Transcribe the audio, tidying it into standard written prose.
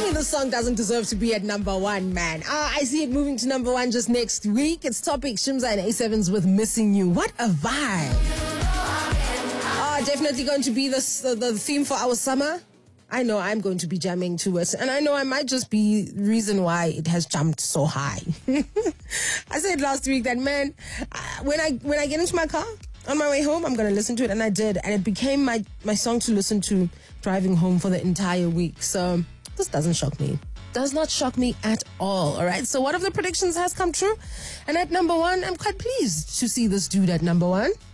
me this song doesn't deserve to be at number one, man. I see it moving to number one just next week. It's Topic, Shimza and A7s with Missing You. What a vibe. Definitely going to be the theme for our summer. I know I'm going to be jamming to it, and I know I might just be the reason why it has jumped so high. I said last week that, man, when I get into my car on my way home, I'm going to listen to it, and I did, and it became my song to listen to driving home for the entire week. So this doesn't shock me. Does not shock me at all right? So one of the predictions has come true, and at number one, I'm quite pleased to see this dude at number one.